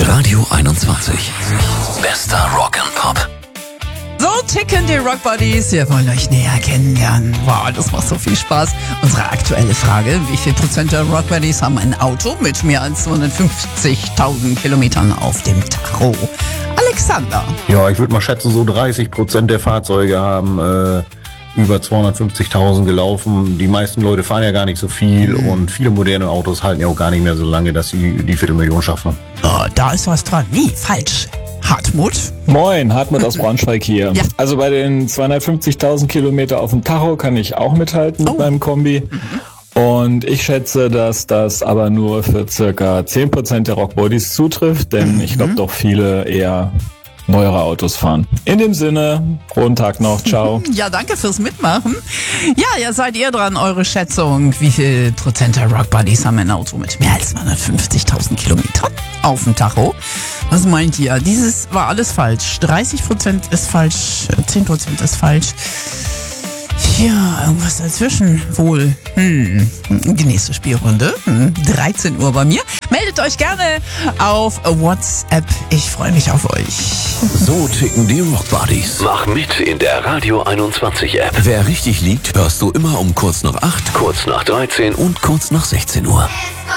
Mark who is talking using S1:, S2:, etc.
S1: Radio 21. Bester Rock'n'Pop.
S2: So ticken die Rock Buddies. Wir wollen euch näher kennenlernen. Wow, das macht so viel Spaß. Unsere aktuelle Frage: Wie viel Prozent der Rock Buddies haben ein Auto mit mehr als 250.000 Kilometern auf dem Tacho? Alexander.
S3: Ja, ich würde mal schätzen, so 30% der Fahrzeuge haben über 250.000 gelaufen. Die meisten Leute fahren ja gar nicht so viel und viele moderne Autos halten ja auch gar nicht mehr so lange, dass sie die Viertelmillion schaffen.
S2: Oh, da ist was dran. Nee, falsch. Hartmut.
S4: Moin, Hartmut aus Braunschweig hier.
S2: Ja.
S4: Also bei den 250.000 Kilometer auf dem Tacho kann ich auch mithalten mit meinem Kombi. Und ich schätze, dass das aber nur für circa 10% der Rockbodies zutrifft, denn ich glaube doch viele eher neuere Autos fahren. In dem Sinne, frohen Tag noch, ciao.
S2: Ja, danke fürs Mitmachen. Ja, ja, seid ihr dran, eure Schätzung. Wie viel Prozent der Rock Buddies haben ein Auto mit mehr als 250.000 Kilometern auf dem Tacho? Was meint ihr? Dieses war alles falsch. 30% ist falsch, 10% ist falsch. Ja, irgendwas dazwischen wohl. Die nächste Spielrunde. 13 Uhr bei mir. Meldet euch gerne auf WhatsApp. Ich freue mich auf euch.
S1: So ticken die Rock Buddies. Mach mit in der Radio 21 App. Wer richtig liegt, hörst du immer um kurz nach 8, kurz nach 13 und kurz nach 16 Uhr.